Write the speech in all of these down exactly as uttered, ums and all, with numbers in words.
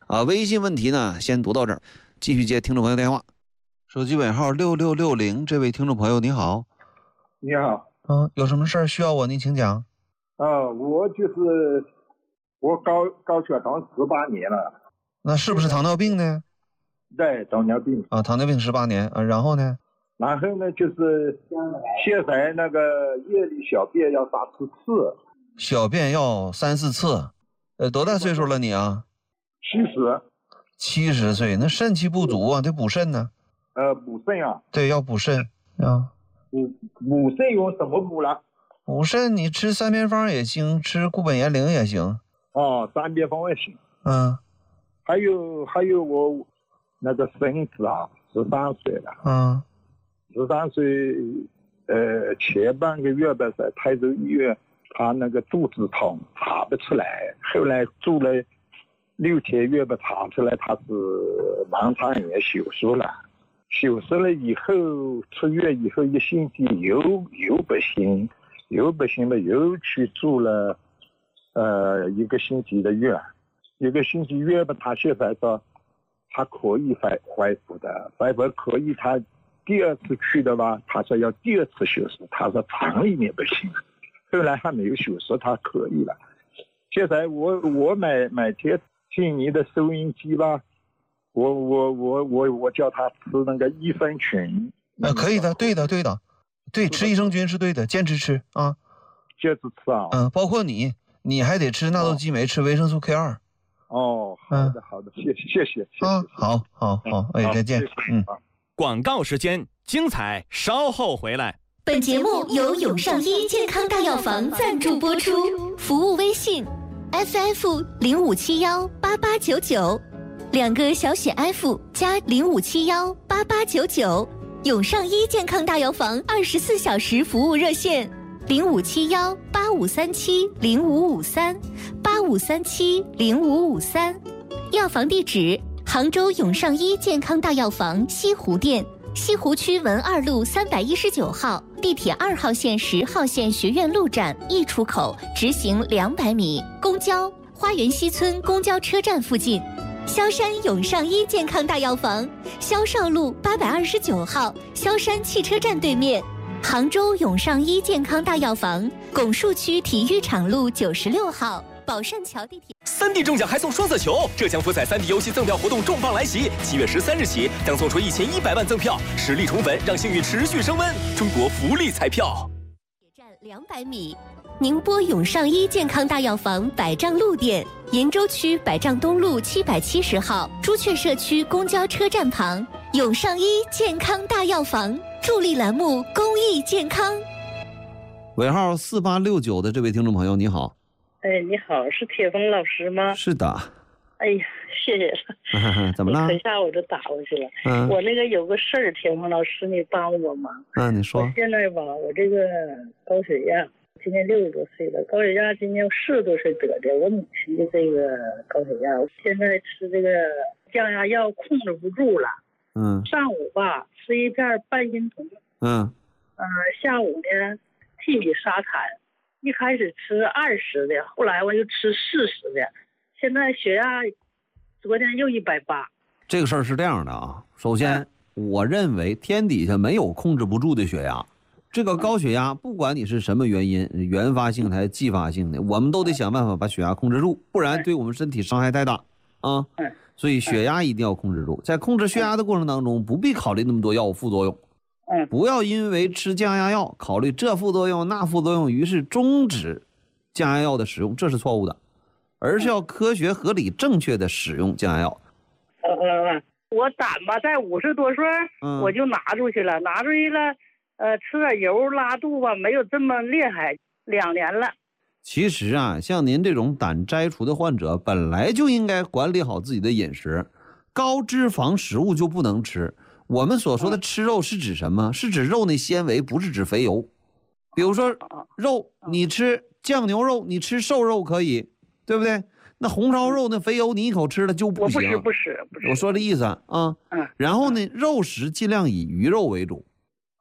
啊，微信问题呢先读到这儿，继续接听众朋友电话。手机尾号六六六零，这位听众朋友你好。 你好。 嗯，有什么事儿需要我？您请讲。 啊，我就是我高高血糖十八年了。 那是不是糖尿病呢？ 对，糖尿病。 啊，糖尿病十八年啊，然后呢？ 然后呢，就是现在那个夜里小便要三四次。 小便要三四次，呃，多大岁数了你啊？ 七十。 七十岁，那肾气不足啊，得补肾呢。 呃，补肾啊。 对，要补肾啊。 补补肾用什么补了？ 补肾你吃三偏方也行，吃固本延龄也行。 哦，三偏方也行。 嗯。 还有还有我那个孙子啊，十三岁了。 嗯。 十三岁，呃，前半个月吧，在台州医院，他那个肚子痛，查不出来。后来住了六天月吧，查出来他是盲肠炎手术了。手术了以后，出院以后一星期又又不行，又不行了，又去住了，呃，一个星期的院，一个星期院吧，他现在说他可以恢恢复的，恢复可以他。第二次去的吧，他说要第二次手术，他说肠里面不行，后来还没有手术，他可以了。现在我我每每天听你的收音机吧，我我我我我叫他吃那个益生菌。 呃，可以的，对的对的，对，吃益生菌是对的，坚持吃啊， 坚持吃啊。 嗯，包括你，你还得吃纳豆激酶，吃维生素 K 二。 哦，好的好的，谢谢谢谢谢谢啊，好好好，哎，再见，嗯。 广告时间，精彩稍后回来。 本节目由永上医健康大药房赞助播出，服务微信 F F 零五七幺八八九九，两个小写 F 加零五七幺八八九九，永上医健康大药房二十四小时服务热线零五七幺八五三七零五五三八五三七零五五三，药房地址。杭州永上医健康大药房西湖店，西湖区文二路三百一十九号，地铁二号线十号线学院路站 E 出口，直行两百米，公交花园西村公交车站附近。萧山永上医健康大药房，萧少路八百二十九号，萧山汽车站对面。杭州永上医健康大药房，拱墅区体育场路九十六号。宝善桥地铁三 D 中奖还送双色球，浙江福彩三 D 游戏赠票活动重磅来袭，七月十三日起将送出一千一百万赠票，实力宠粉，让幸运持续升温。中国福利彩票。 铁站两百米，宁波永上医健康大药房百丈路店，鄞州区百丈东路七百七十号，朱雀社区公交车站旁。永上医健康大药房助力栏目公益健康。 尾号四八六九的这位听众朋友你好。 哎，你好，是铁峰老师吗？ 是的。 哎呀，谢谢了。 怎么了？ 一下我就打过去了。 嗯。 我那个有个事儿，铁峰老师，你帮我忙。 嗯，你说。 我现在吧，我这个高血压，今年六十多岁了，高血压今年四十多岁得的。我母亲的这个高血压，我现在吃这个降压药控制不住了。 嗯。 上午吧，吃一片半心酮。 嗯。 呃，下午呢，替米沙坦。一开始吃二十的，后来我又吃四十的，现在血压昨天又一百八。 这个事儿是这样的啊，首先、嗯、我认为天底下没有控制不住的血压，这个高血压不管你是什么原因，原发性的还是继发性的，我们都得想办法把血压控制住，不然对我们身体伤害太大啊。 嗯， 所以血压一定要控制住，在控制血压的过程当中，不必考虑那么多药物副作用。 嗯， 不要因为吃降压药考虑这副作用那副作用，于是终止降压药的使用，这是错误的，而是要科学合理正确的使用降压药。 呃呃，我胆吧在五十多岁、嗯、我就拿出去了，拿出去了，呃，吃点油拉肚吧，没有这么厉害，两年了。 其实啊，像您这种胆摘除的患者，本来就应该管理好自己的饮食，高脂肪食物就不能吃。我们所说的吃肉是指什么？是指肉内纤维，不是指肥油。比如说肉，你吃酱牛肉，你吃瘦肉可以，对不对？那红烧肉那肥油你一口吃了就不行。 我不吃不吃不吃。 我说这意思啊。嗯。然后呢，肉食尽量以鱼肉为主。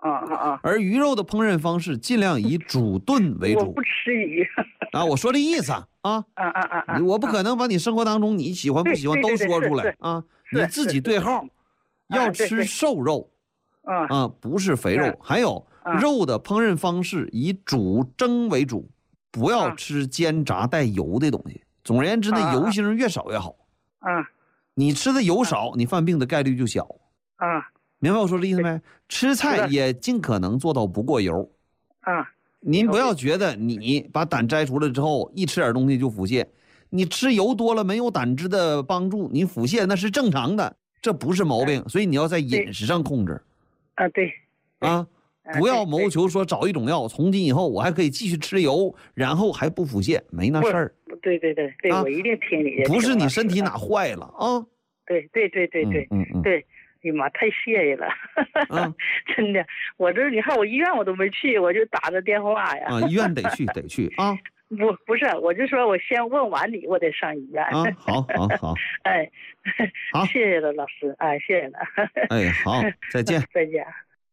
啊啊啊！ 而鱼肉的烹饪方式尽量以煮炖为主。 我不吃鱼。 啊，我说这意思啊啊啊啊啊啊！ 我不可能把你生活当中你喜欢不喜欢都说出来啊，你自己对号。要吃瘦肉， 啊啊，不是肥肉。还有肉的烹饪方式以煮蒸为主，不要吃煎炸带油的东西。总而言之，那油星越少越好。 啊， 你吃的油少，你犯病的概率就小。 啊， 明白我说的意思没？吃菜也尽可能做到不过油。 啊， 您不要觉得你把胆摘除了之后，一吃点东西就腹泻。你吃油多了没有胆汁的帮助，你腹泻那是正常的。这不是毛病，所以你要在饮食上控制。 啊，对。 啊，不要谋求说找一种药，从今以后我还可以继续吃油，然后还不腹泻，没那事儿。 对对对对，我一定听你的。 不是你身体哪坏了啊？ 对对对对对， 嗯嗯对，哎呀妈，太谢谢了，真的，我这你看我医院我都没去，我就打着电话呀。 啊，医院得去得去啊。 不不是，我就说我先问完你，我得上医院。 啊，好，好，好。 哎， 好， 谢谢了，老师，哎，谢谢了。 哎，好，再见。 再见。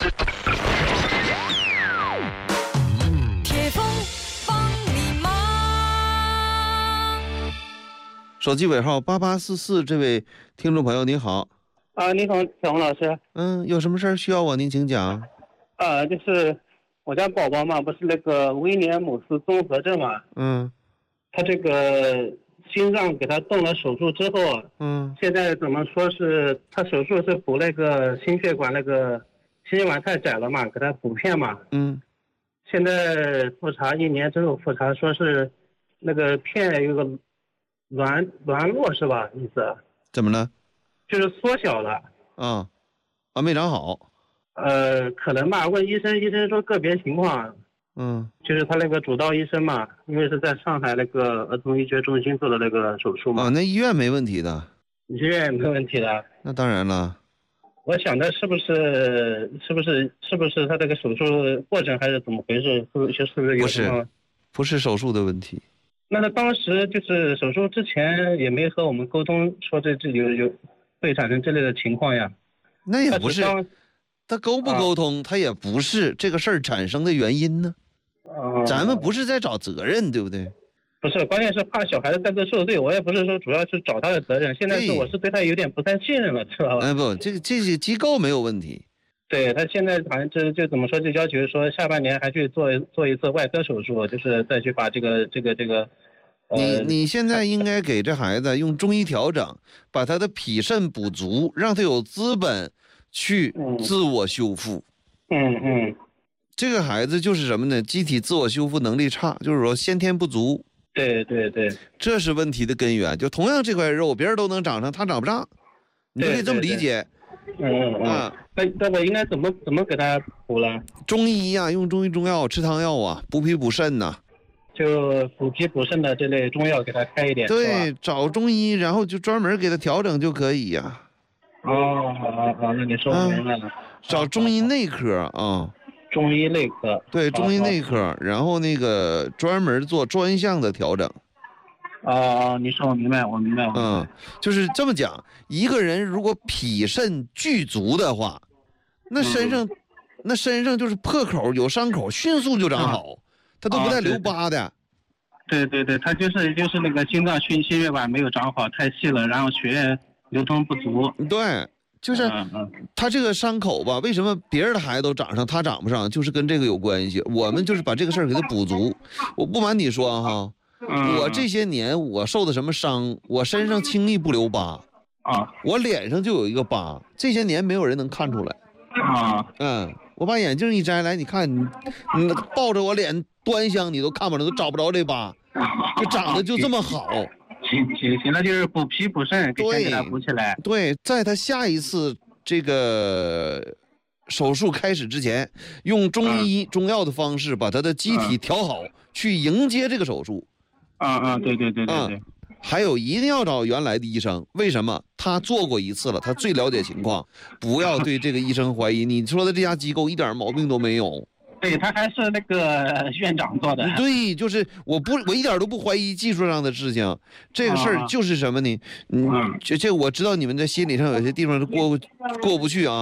铁峰帮你忙。 手机尾号八八四四，这位听众朋友您好。 啊，你好，小红老师。 嗯，有什么事儿需要我？您请讲。 啊，就是。我家宝宝嘛，不是那个威廉姆斯综合症嘛， 嗯， 他这个心脏给他动了手术之后， 嗯， 现在怎么说是他手术是补那个心血管那个心血管太窄了嘛，给他补片嘛， 嗯， 现在复查一年之后复查说是那个片有个挛挛落是吧？意思？ 怎么了？ 就是缩小了。 啊，啊，没长好。 呃，可能吧。问医生，医生说个别情况。 嗯， 就是他那个主刀医生嘛，因为是在上海那个儿童医学中心做的那个手术嘛。 啊，那医院没问题的。 医院没问题的。 那当然了。 我想的是不是是不是是不是他这个手术过程还是怎么回事？是不是是不是有什么？ 不是，不是手术的问题。 那他当时就是手术之前也没和我们沟通说这这有有会产生这类的情况呀？ 那也不是。他沟不沟通、啊、他也不是这个事儿产生的原因呢、 啊、 咱们不是在找责任，对不对？ 不是，关键是怕小孩子在这受罪，我也不是说主要是找他的责任，现在是我是对他有点不太信任了，知道吧？ 哎不，这个这些机构没有问题。 对，他现在好像就就怎么说，就要求说下半年还去做做一次外科手术，就是再去把这个这个这个。呃、 你你现在应该给这孩子用中医调整，把他的脾肾补足，让他有资本去自我修复。 嗯嗯， 这个孩子就是什么呢？机体自我修复能力差，就是说先天不足。 对对对， 这是问题的根源。就同样这块肉，别人都能长上，他长不上，你就可以这么理解。 嗯嗯嗯。啊，那那我应该怎么怎么给他补了？ 中医呀、啊，用中医中药，吃汤药啊，补脾补肾呐、啊。 就补脾补肾的这类中药给他开一点。 对，找中医，然后就专门给他调整就可以呀、 啊。哦，好好好，那你说我明白了。 啊、找中医内科啊。 中医内科。 对，中医内科，然后那个专门做专项的调整。 哦，你说我明白，我明白。 嗯，就是这么讲，一个人如果脾肾俱足的话，那身上，嗯、那身上就是破口有伤口，迅速就长好，他、啊、都不带留疤的。 对对对，他就是就是那个心脏心心血管没有长好，太细了，然后血液流通不足。 对，就是他这个伤口吧，为什么别人的孩子都长上，他长不上，就是跟这个有关系。我们就是把这个事儿给他补足。我不瞒你说哈，我这些年我受的什么伤，我身上轻易不留疤啊， 我脸上就有一个疤，这些年没有人能看出来啊。 嗯，我把眼镜一摘来，你看你，你抱着我脸端详，你都看不着，都找不着这疤，就长得就这么好。 行行行，那就是补脾补肾，给先给他补起来。 对，在他下一次这个手术开始之前，用中医、嗯、中药的方式把他的机体调好，嗯、去迎接这个手术。 啊啊，对对对对对。 嗯，还有一定要找原来的医生，为什么？他做过一次了，他最了解情况，不要对这个医生怀疑。你说的这家机构一点毛病都没有。 对，他还是那个院长做的。 对，就是我不，我一点都不怀疑技术上的事情。这个事儿就是什么呢？嗯，这这我知道你们在心理上有些地方是过过不去啊。